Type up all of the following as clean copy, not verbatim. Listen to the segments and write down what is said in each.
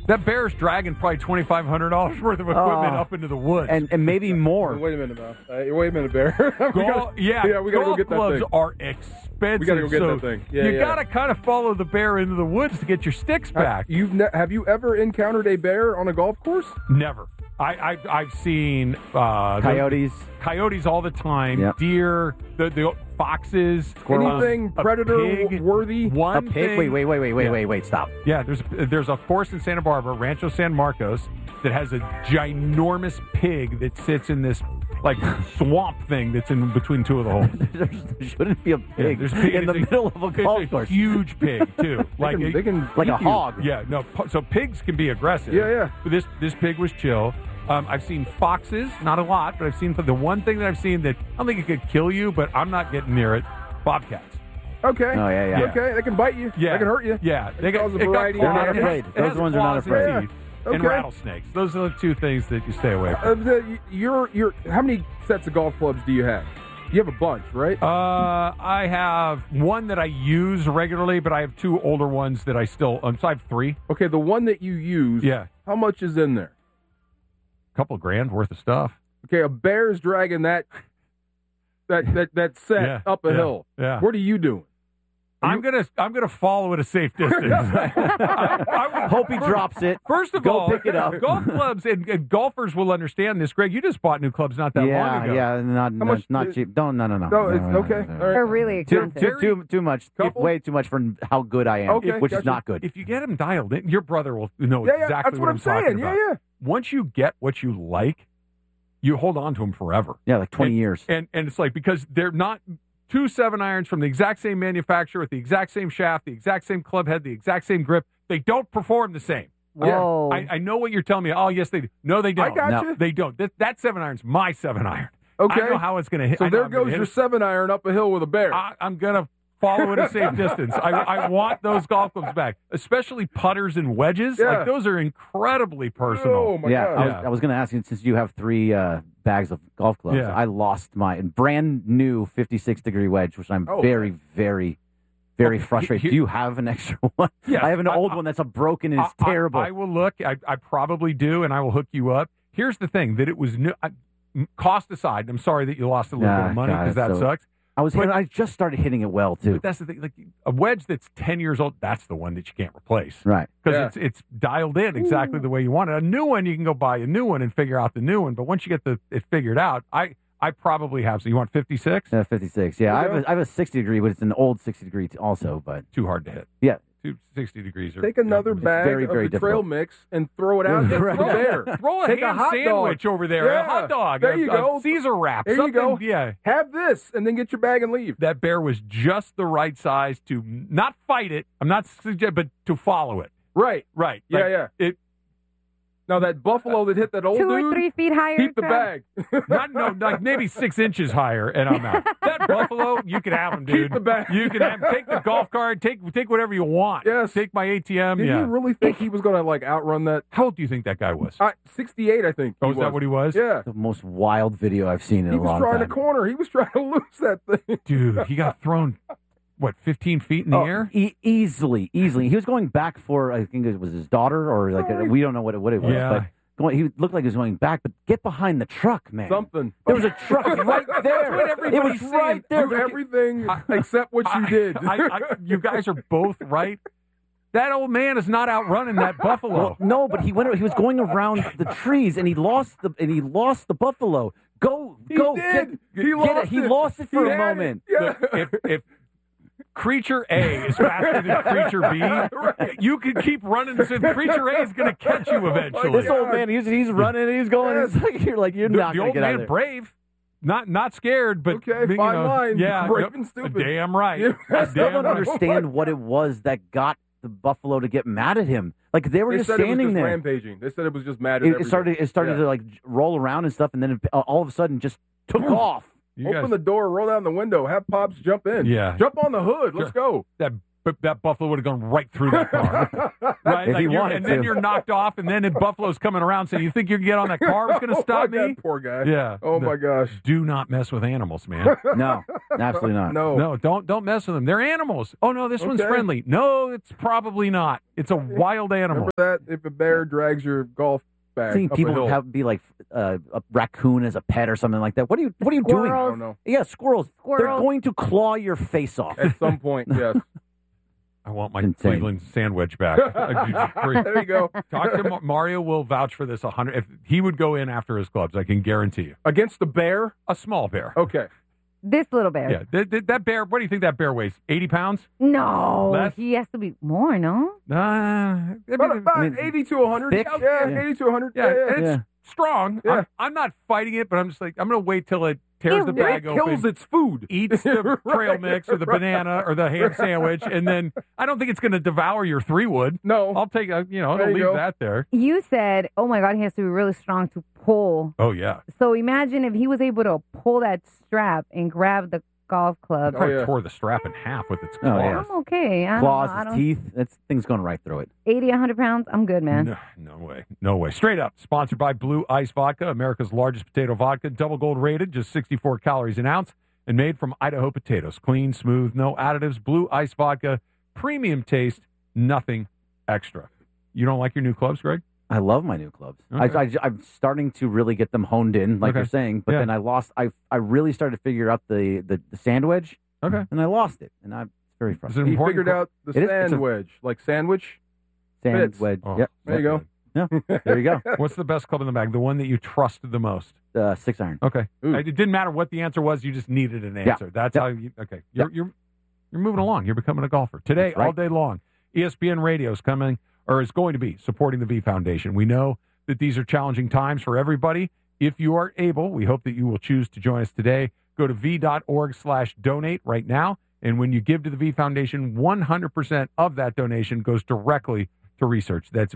That bear's dragging probably $2,500 worth of equipment up into the woods. And maybe more. Wait a minute, Bear. we gotta golf go get that clubs thing. are expensive. We gotta go get that thing. You gotta kind of follow the bear into the woods to get your sticks back. Have you ever encountered a bear on a golf course? Never. I've seen Coyotes. Coyotes all the time. Yep. Deer. The foxes. Anything predator worthy? One A pig? thing, Wait, stop. Yeah, there's a forest in Santa Barbara, Rancho San Marcos, that has a ginormous pig that sits in this like swamp thing that's in between two of the holes. There shouldn't be a pig there's pig in the middle of a golf course. Huge pig too, They can like eat a you. hog. Yeah, no. So pigs can be aggressive. Yeah. But this pig was chill. I've seen foxes, not a lot, but I've seen the one thing that I've seen that I don't think it could kill you, but I'm not getting near it. Bobcats. Okay. Oh, yeah. Okay, they can bite you. Yeah, They can hurt you. Yeah, They cause a it got variety. They're not claws. afraid. It Those has ones are not claws and afraid. teeth. And Okay. rattlesnakes. Those are the two things that you stay away from. How many sets of golf clubs do you have? You have a bunch, right? I have one that I use regularly, but I have two older ones that I still. So I have three. Okay, the one that you use. Yeah. How much is in there? Couple grand worth of stuff. Okay, a bear's dragging that set up a hill. Yeah. What are you doing? I'm gonna follow at a safe distance. I Hope he drops it. First of Go all, pick it up. golf clubs and golfers will understand this. Greg, you just bought new clubs not that long ago. Yeah, not cheap. No. No, it's okay. All right. They're really expensive. Too much. Couple? Way too much for how good I am, Okay, which is gotcha. not good. If you get them dialed in, your brother will know Yeah, exactly that's what I'm talking saying. about. Yeah. Once you get what you like, you hold on to them forever. Yeah, like 20 years. And it's like, because they're not two 7-irons from the exact same manufacturer with the exact same shaft, the exact same club head, the exact same grip. They don't perform the same. Whoa. I know what you're telling me. Oh, yes, they do. No, they don't. I got you. They don't. That 7-iron's my 7-iron. Okay. I know how it's going to hit. So I know there I'm gonna goes hit your it. 7-iron up a hill with a bear. I'm going to follow at a safe distance. I want those golf clubs back, especially putters and wedges. Yeah. Like, those are incredibly personal. Oh, my Yeah, God. I was going to ask you, since you have 3 bags of golf clubs, Yeah. I lost my brand new 56-degree wedge, which I'm Oh, very, very, very Okay, frustrated. Do you have an extra one? Yes, I have an old one that's a broken and it's terrible. I will look. I probably do, and I will hook you up. Here's the thing, that it was new. Cost aside, I'm sorry that you lost a little bit of money, because that sucks. I just started hitting it well, too. But that's the thing. Like, a wedge that's 10 years old, that's the one that you can't replace. Right. Because it's dialed in exactly the way you want it. A new one, you can go buy a new one and figure out the new one. But once you get it figured out, I probably have. So you want 56? 56. Yeah, I have a 60-degree, but it's an old 60-degree also. But Too hard to hit. yeah, 60 degrees. Take another bag very, of very the trail difficult. mix and throw it out there for the bear. Throw a Take a ham hot sandwich dog. over there, Yeah, a hot dog, there you a go. Caesar wrap. There you something, go. Yeah. Have this, and then get your bag and leave. That bear was just the right size to not fight it. I'm not suggesting, but to follow it. Right. Right. Yeah, Like, yeah. Now that buffalo that hit that old 2 dude, or 3 feet higher. keep the Trav. bag. Like maybe 6 inches higher, and I'm out. That buffalo, you can have him, dude. Keep the bag. You can have him. Take the golf cart. Take whatever you want. Yes. Take my ATM. Did yeah. you really think he was going to outrun that? How old do you think that guy was? 68, I think. Oh, is that what he was? Yeah. the most wild video I've seen in He a was long trying time. to corner. He was trying to lose that thing. Dude, he got thrown, 15 feet in the air? Easily. He was going back for, I think it was his daughter, or we don't know what it was. Yeah. But he looked like he was going back, but get behind the truck, man. Something. There was a truck right there. what It everybody's was right saying. there. Do everything except what you did. You guys are both right. That old man is not outrunning that buffalo. Well, no, but he was going around the trees and he lost the buffalo. Go. He Get it. He lost it for He a had moment. it. Yeah. Look, if creature A is faster than creature B, you can keep running. So creature A is going to catch you eventually. This old man, he's running, he's going. Yes. It's like, you're the not going old to get out man of there. brave, not scared, but Okay, you fine know, line. Yeah, Brave and stupid. Damn right. Yeah. I still Damn don't right. understand what it was that got the buffalo to get mad at him. Like they were They just said it was standing just there. rampaging. They said it was just mad at It everything. started Yeah. to roll around and stuff, and then all of a sudden just took off. You Open guys- the door, roll down the window, have Pops jump in. Yeah. Jump on the hood. Let's go. that but that buffalo would have gone right through that car. Right? If he wanted and then to. you're knocked off, and then buffalo's coming around saying, you think you can get on that car? It's going to stop me? That poor guy. Yeah. Oh, my gosh. Do not mess with animals, man. No, absolutely not. No. No, don't mess with them. They're animals. Oh, no, this one's Okay. friendly. No, it's probably not. It's a wild animal. Remember that? If a bear drags your golf bag Seeing up a people hill. be like a raccoon as a pet or something like that. What are you doing? I Squirrels. don't know. Yeah, squirrels. They're Squirrels. going to claw your face off. At some point, yes. I want my Insane. Cleveland sandwich back. There you go. Talk to Mario. Will vouch for this 100. If he would go in after his clubs, I can guarantee you. Against the bear? A small bear. Okay. This little bear. Yeah, that bear. What do you think that bear weighs? 80 pounds? No, Less? he has to be more, no? About 80 to 100. thick? Yeah, Yeah. 80 to 100. Yeah, and it's Yeah. strong. Yeah. I'm not fighting it, but I'm just like, I'm going to wait till it tears the It bag It kills open, its food. eats the trail Right. mix or the banana or the ham sandwich, and then I don't think it's going to devour your 3-wood. No. I'll take a, There it'll you leave go. that there. You said, oh my God, he has to be really strong to pull. Oh, yeah. So imagine if he was able to pull that strap and grab the golf club. Probably yeah. tore the strap in half with its Oh, claws. yeah. I'm okay. I Claws, don't, his teeth. That thing's going right through it. 80, 100 pounds, I'm good, man. No way. No way. Straight up. Sponsored by Blue Ice Vodka, America's largest potato vodka. Double gold rated, just 64 calories an ounce, and made from Idaho potatoes. Clean, smooth, no additives. Blue Ice Vodka, premium taste, nothing extra. You don't like your new clubs, Greg? I love my new clubs. Okay. I'm starting to really get them honed in, like Okay. you're saying. But Yeah. then I really started to figure out the sand wedge, Okay. and I lost it. And it's very Is it frustrating. He important? figured out the It is- it's sand a- wedge. Like sandwich. Sand fits. wedge. Oh, Yep. There you go. Yeah. There you go. What's the best club in the bag? The one that you trusted the most? 6-iron. Okay. Ooh. It didn't matter what the answer was. You just needed an Yeah. answer. That's Yep. how you. Okay. You're moving along. You're becoming a golfer today, That's right. all day long. ESPN Radio is coming, or is going to be supporting the V Foundation. We know that these are challenging times for everybody. If you are able, we hope that you will choose to join us today. Go to v.org/donate right now. And when you give to the V Foundation, 100% of that donation goes directly to research. That's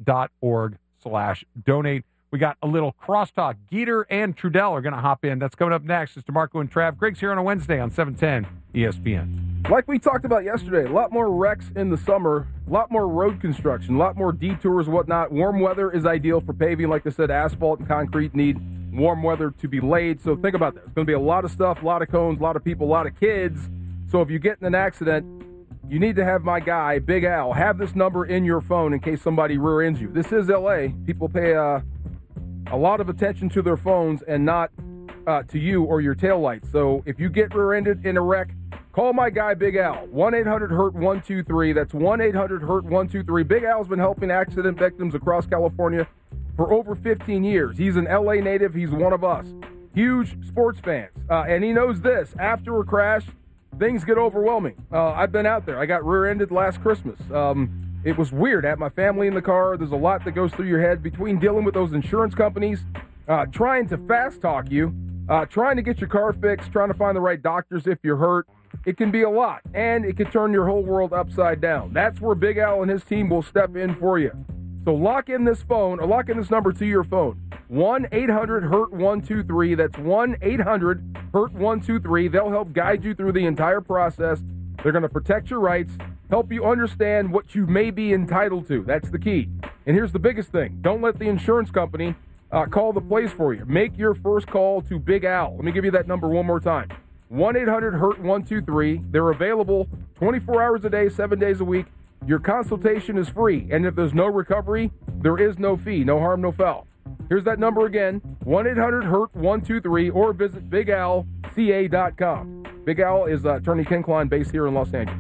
v.org/donate. We got a little crosstalk. Geeter and Trudell are going to hop in. That's coming up next. It's DeMarco and Trav. Greg's here on a Wednesday on 710 ESPN. Like we talked about yesterday, a lot more wrecks in the summer, a lot more road construction, a lot more detours, whatnot. Warm weather is ideal for paving. Like I said, asphalt and concrete need warm weather to be laid. So think about that. It's going to be a lot of stuff, a lot of cones, a lot of people, a lot of kids. So if you get in an accident, you need to have my guy, Big Al, have this number in your phone in case somebody rear ends you. This is L.A. People pay a lot of attention to their phones and not to you or your taillights. So if you get rear-ended in a wreck, call my guy, Big Al, 1-800-HURT-123. That's 1-800-HURT-123. Big Al's been helping accident victims across California for over 15 years. He's an L.A. native. He's one of us. Huge sports fans. And he knows this. After a crash, things get overwhelming. I've been out there. I got rear-ended last Christmas. It was weird. I had my family in the car. There's a lot that goes through your head between dealing with those insurance companies, trying to fast talk you, trying to get your car fixed, trying to find the right doctors if you're hurt. It can be a lot, and it can turn your whole world upside down. That's where Big Al and his team will step in for you. So lock in this phone, or lock in this number to your phone. 1-800-HURT-123. That's 1-800-HURT-123. They'll help guide you through the entire process. They're going to protect your rights, help you understand what you may be entitled to. That's the key. And here's the biggest thing. Don't let the insurance company call the place for you. Make your first call to Big Al. Let me give you that number one more time. 1-800-HURT-123. They're available 24 hours a day, 7 days a week. Your consultation is free. And if there's no recovery, there is no fee. No harm, no foul. Here's that number again, 1-800-HURT-123, or visit BigAlCA.com. Big Al is attorney Ken Klein, based here in Los Angeles.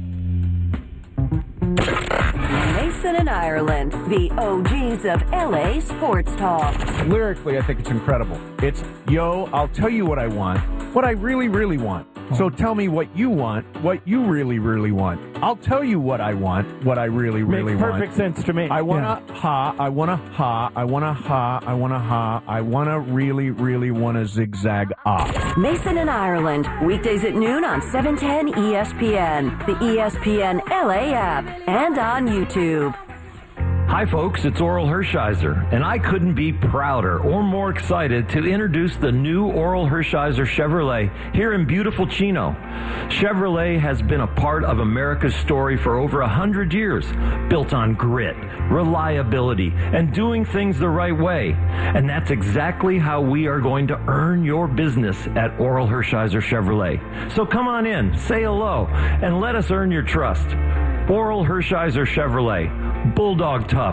Mason and Ireland, the OGs of LA sports talk. Lyrically, I think it's incredible. It's, yo, I'll tell you what I want, what I really, really want. So tell me what you want, what you really, really want. I'll tell you what I want, what I really, really want. Makes perfect sense to me. I wanna ha, I wanna ha, I wanna ha, I wanna ha, I wanna really, really wanna zigzag ah. Mason and Ireland, weekdays at noon on 710 ESPN, the ESPN LA app, and on YouTube. Hi folks, it's Oral Hershiser, and I couldn't be prouder or more excited to introduce the new Oral Hershiser Chevrolet here in beautiful Chino. Chevrolet has been a part of America's story for over 100 years, built on grit, reliability, and doing things the right way. And that's exactly how we are going to earn your business at Oral Hershiser Chevrolet. So come on in, say hello, and let us earn your trust. Oral Hershiser Chevrolet, Bulldog tough.